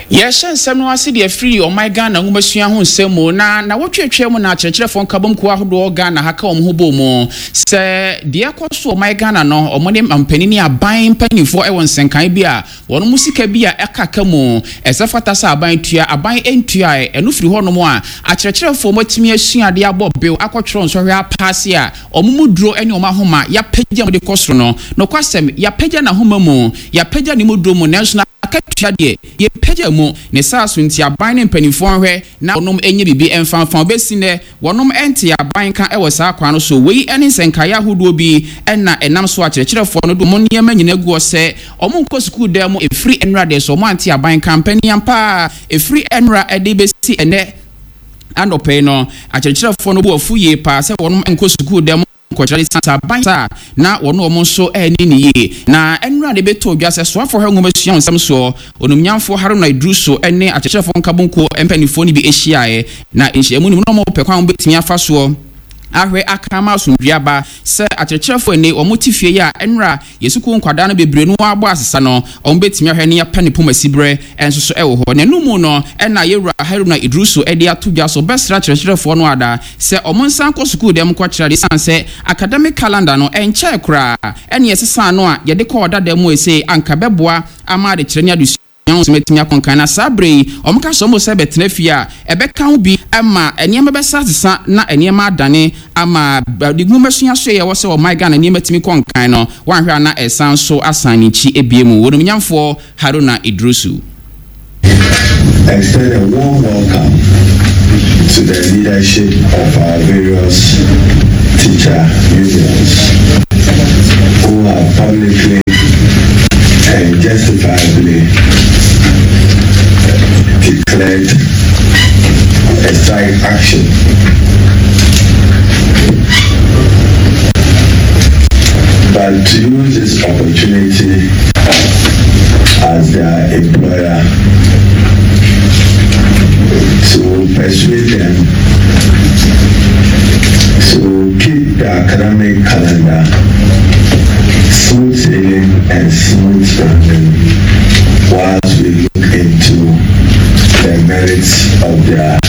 Yes, some no city a free or my gun and Musia who say more na what your chairman at church from Kabum Kuahudo Ghana Hakom Hubomo say dear cost my Ghana no or money and penny are buying penny for a one Sankabia one musica bia Ekakamo as a fatasa buying tia a buying NTI and if you want more at church for what me a dear Bob Bill Aquatron so ya pass ya or Mudro any of my homa ya peja de costrono no question ya peja na humamo ya peja ni mudromo national akatwade ye peja mu ne saso nti aban mpanifon hwe na onom enye bibi emfanfan besine wonom ente aban kan ewo saa kwa no so wei ene senkaya hodo bi na enam so akyerɛkyerɛfo no do mo niema nyina guo se omo nko school dem e free enra de so mo anti aban campaign ampa e free enra ede besi ene andopɛ no akyerɛkyerɛfo no bo afuye pa se wonom nko school dem kwachari santa bansa na wono omo so eni niye na enra de beto dwa se so afo hangoma sua nsam so onumnyamfo Haruna Idruso ene akyerɛkyerɛfo nkabonko empanifo ni bi ehyiae na ehyiamu ni no mo pekwan betimi afa so ahwe akama sunduaba se akyerɛkyerɛfo ene omotifie ya enra yesuku nkwada no bebre no abo asesa no ombetimi ahwe ne ya panipo masibre enso so ewo ho na numu no ena yewura Haruna Idruso ede atodwa so besra akyerɛkyerɛfo no ada se omonsan ko school dem kwa kyerɛ sanse academic calendar no enche kra ene yesesa no a yede ko oda dem ese anka beboa ama de kyerɛ ne adusu metimi akonkan na sabre omka so mo se betena fia ebeka bi ama eniema besasesa na eniema adane ama digumesua so ye wo se o my Ghana eniema timi konkan no wanhwa na esan so asanichi ebiemu wonum nyamfo Haruna Idrusu. Extend a warm welcome to the leadership of our various teacher unions who have publicly and justifiably declared a strike action. But to use this opportunity as their employer to persuade them to keep the academic calendar smooth sailing and smooth running whilst we look into the merits of their